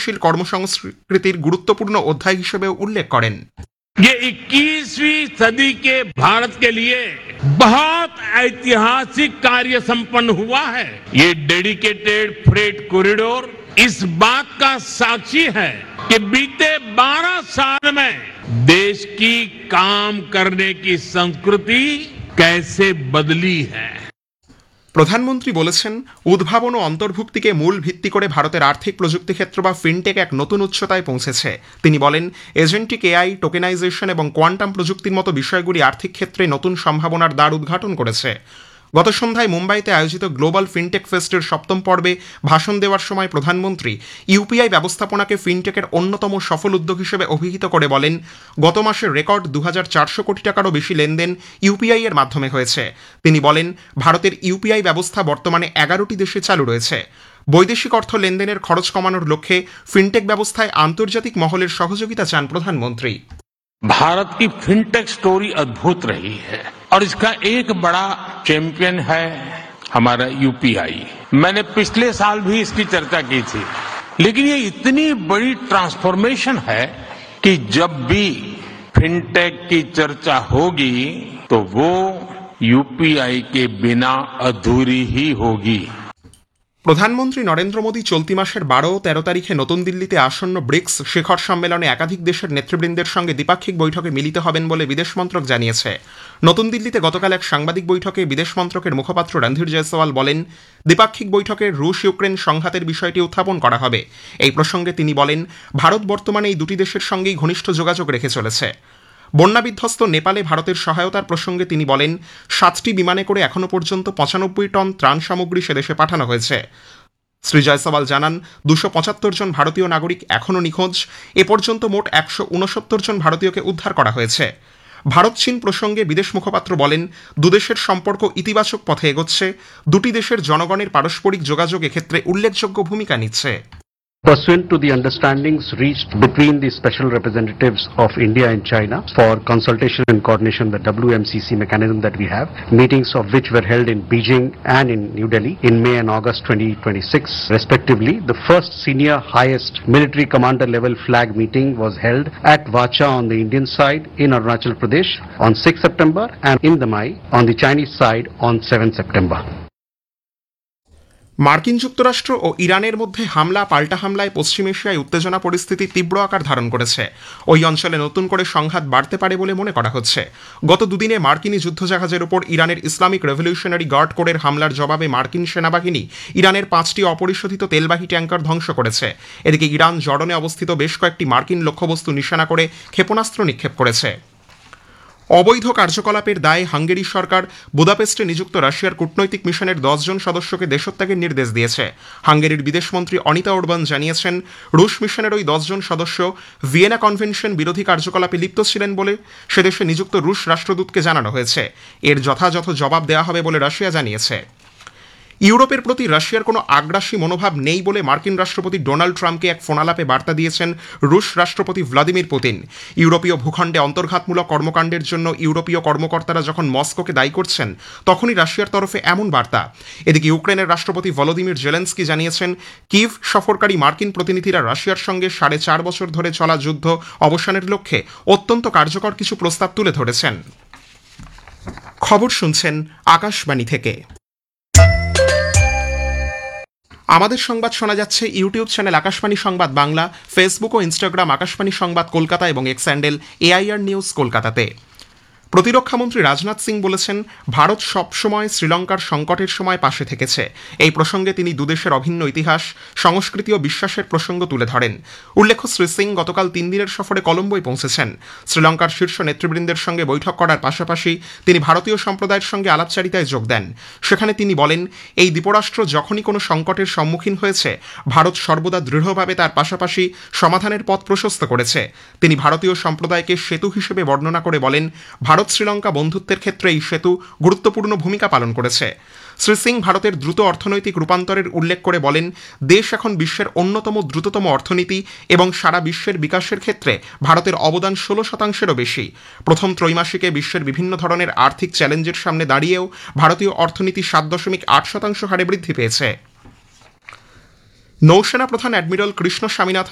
উন্নয়নশীল কর্মসংস্কৃতির গুরুত্বপূর্ণ অধ্যায় হিসেবে উল্লেখ করেন। ये 21वीं सदी के भारत के लिए बहुत ऐतिहासिक कार्य संपन्न हुआ है। ये डेडिकेटेड फ्रेट कॉरिडोर इस बात का साक्षी है कि बीते 12 साल में देश की काम करने की संस्कृति कैसे बदली है। প্রধানমন্ত্রী বলেছেন, উদ্ভাবন ও অন্তর্ভুক্তিকে মূল ভিত্তি করে ভারতের আর্থিক প্রযুক্তি ক্ষেত্র বা ফিনটেক এক নতুন উচ্চতায় পৌঁছেছে। তিনি বলেন, এজেন্টিক এআই, টোকেনাইজেশন এবং কোয়ান্টাম প্রযুক্তির মতো বিষয়গুলি আর্থিক ক্ষেত্রে নতুন সম্ভাবনার দ্বার উদ্ঘাটন করেছে। গত সন্ধ্যায় মুম্বাইতে আয়োজিত গ্লোবাল ফিনটেক ফেস্টের 7ম পর্বে ভাষণ দেওয়ার সময় প্রধানমন্ত্রী ইউপিআই ব্যবস্থাপনাকে ফিনটেকের অন্যতম সফল উদ্যোগ হিসেবে অভিহিত করে বলেন, গত মাসের রেকর্ড 2400 কোটি টাকারও বেশি লেনদেন ইউপিআই এর মাধ্যমে হয়েছে। তিনি বলেন, ভারতের ইউপিআই ব্যবস্থা বর্তমানে 11টি দেশে চালু রয়েছে। বৈদেশিক অর্থ লেনদেনের খরচ কমানোর লক্ষ্যে ফিনটেক ব্যবস্থায় আন্তর্জাতিক মহলের সহযোগিতা চান প্রধানমন্ত্রী। भारत की फिनटेक स्टोरी अद्भुत रही है और इसका एक बड़ा चैंपियन है हमारा यूपीआई। मैंने पिछले साल भी इसकी चर्चा की थी, लेकिन ये इतनी बड़ी ट्रांसफॉर्मेशन है कि जब भी फिनटेक की चर्चा होगी तो वो यूपीआई के बिना अधूरी ही होगी। প্রধানমন্ত্রী নরেন্দ্র মোদী চলতি মাসের 12 ও 13 তারিখে নতুন দিল্লিতে আসন্ন ব্রিক্স শিখর সম্মেলনে একাধিক দেশের নেতৃবৃন্দের সঙ্গে দ্বিপাক্ষিক বৈঠকে মিলিত হবেন বলে বিদেশ মন্ত্রক জানিয়েছে। নতুন দিল্লিতে গতকাল এক সাংবাদিক বৈঠকে বিদেশ মন্ত্রকের মুখপাত্র রণধীর জয়সওয়াল বলেন, দ্বিপাক্ষিক বৈঠকে রুশ ইউক্রেন সংঘাতের বিষয়টি উত্থাপন করা হবে। এই প্রসঙ্গে তিনি বলেন, ভারত বর্তমানে এই দুটি দেশের সঙ্গেই ঘনিষ্ঠ যোগাযোগ রেখে চলেছে। বন্যা বিধ্বস্ত নেপালে ভারতের সহায়তার প্রসঙ্গে তিনি বলেন, 7টি বিমানে করে এখনো পর্যন্ত 95 টন ত্রাণ সামগ্রী সেদেশে পাঠানো হয়েছে। শ্রী জয়সওয়াল জানান, 275 জন ভারতীয় নাগরিক এখনও নিখোঁজ। এ পর্যন্ত মোট 169 জন ভারতীয়কে উদ্ধার করা হয়েছে। ভারত চীন প্রসঙ্গে বিদেশ মুখপাত্র বলেন, দুদেশের সম্পর্ক ইতিবাচক পথে এগোচ্ছে। দুটি দেশের জনগণের পারস্পরিক যোগাযোগ এক্ষেত্রে উল্লেখযোগ্য ভূমিকা নিচ্ছে। Pursuant to the understandings reached between the special representatives of India and China for consultation and coordination, the WMCC mechanism that we have, meetings of which were held in Beijing and in New Delhi in May and August 2026 respectively, the first senior highest military commander level flag meeting was held at Vacha on the Indian side in Arunachal Pradesh on 6 September and in Damai on the Chinese side on 7 September. মার্কিন যুক্তরাষ্ট্র ও ইরানের মধ্যে হামলা পাল্টা হামলায় পশ্চিম এশিয়ায় উত্তেজনা পরিস্থিতি তীব্র আকার ধারণ করেছে। ওই অঞ্চলে নতুন করে সংঘাত বাড়তে পারে বলে মনে করা হচ্ছে। গত দুদিনে মার্কিনী যুদ্ধজাহাজের উপর ইরানের ইসলামিক রেভলিউশনারি গার্ড কোরের হামলার জবাবে মার্কিন সেনাবাহিনী ইরানের 5টি অপরিশোধিত তেলবাহী ট্যাঙ্কার ধ্বংস করেছে। এদিকে ইরান জর্ডনে অবস্থিত বেশ কয়েকটি মার্কিন লক্ষ্যবস্তু নিশানা করে ক্ষেপণাস্ত্র নিক্ষেপ করেছে। অবৈধ কার্যকলাপের দায়ে হাঙ্গেরি সরকার বুদাপেস্টে নিযুক্ত রাশিয়ার কূটনৈতিক মিশনের 10 জন সদস্যকে দেশত্যাগের নির্দেশ দিয়েছে। হাঙ্গেরির বিদেশমন্ত্রী অনিতা ওরবান জানিয়েছেন, রুশ মিশনের ওই 10 জন সদস্য ভিয়েনা কনভেনশন বিরোধী কার্যকলাপে লিপ্ত ছিলেন বলে সেদেশে নিযুক্ত রুশ রাষ্ট্রদূতকে জানানো হয়েছে। এর যথাযথ জবাব দেওয়া হবে বলে রাশিয়া জানিয়েছে। ইউরোপের প্রতি রাশিয়ার কোনো আগ্রাসী মনোভাব নেই বলে মার্কিন রাষ্ট্রপতি ডোনাল্ড ট্রাম্পকে এক ফোনালাপে বার্তা দিয়েছেন রুশ রাষ্ট্রপতি ভ্লাদিমির পুতিন। ইউরোপীয় ভূখণ্ডে অন্তর্ঘাতমূলক কর্মকাণ্ডের জন্য ইউরোপীয় কর্মকর্তারা যখন মস্কোকে দায়ী করছেন, তখনই রাশিয়ার তরফে এমন বার্তা। এদিকে ইউক্রেনের রাষ্ট্রপতি ভলোদিমির জেলেনস্কি জানিয়েছেন, কিভ সফরকারী মার্কিন প্রতিনিধিরা রাশিয়ার সঙ্গে 4.5 বছর ধরে চলা যুদ্ধ অবসানের লক্ষ্যে অত্যন্ত কার্যকর কিছু প্রস্তাব তুলে ধরেছেন। খবর শুনছেন আকাশবাণী থেকে। আমাদের সংবাদ শোনা যাচ্ছে ইউটিউব চ্যানেল আকাশবাণী সংবাদ বাংলা, ফেসবুক ও ইনস্টাগ্রাম আকাশবাণী সংবাদ কলকাতা এবং এক্স হ্যান্ডেল এআইআর নিউজ কলকাতাতে। প্রতিরক্ষামন্ত্রী রাজনাথ সিং বলেছেন, ভারত সবসময় শ্রীলঙ্কার সংকটের সময় পাশে থেকেছে। এই প্রসঙ্গে তিনি দুদেশের অভিন্ন ইতিহাস, সংস্কৃতি ও বিশ্বাসের প্রসঙ্গ তুলে ধরেন। উল্লেখ্য, শ্রী সিং গতকাল 3 দিনের সফরে কলম্বোয় পৌঁছেছেন। শ্রীলঙ্কার শীর্ষ নেতৃবৃন্দের সঙ্গে বৈঠক করার পাশাপাশি তিনি ভারতীয় সম্প্রদায়ের সঙ্গে আলাপচারিতায় যোগ দেন। সেখানে তিনি বলেন, এই দ্বীপরাষ্ট্র যখনই কোনো সংকটের সম্মুখীন হয়েছে, ভারত সর্বদা দৃঢ়ভাবে তার পাশাপাশি সমাধানের পথ প্রশস্ত করেছে। তিনি ভারতীয় সম্প্রদায়কে সেতু হিসেবে বর্ণনা করে বলেন, ভারত শ্রীলঙ্কা বন্ধুত্বের ক্ষেত্রে এই সেতু গুরুত্বপূর্ণ ভূমিকা পালন করেছে। শ্রী সিং ভারতের দ্রুত অর্থনৈতিক রূপান্তরের উল্লেখ করে বলেন, দেশ এখন বিশ্বের অন্যতম দ্রুততম অর্থনীতি এবং সারা বিশ্বের বিকাশের ক্ষেত্রে ভারতের অবদান 16%-এরও বেশি। প্রথম ত্রৈমাসিকে বিশ্বের বিভিন্ন ধরনের আর্থিক চ্যালেঞ্জের সামনে দাঁড়িয়েও ভারতীয় অর্থনীতি 7.8% হারে বৃদ্ধি পেয়েছে। নৌসেনা প্রধান অ্যাডমিরাল কৃষ্ণ স্বামীনাথন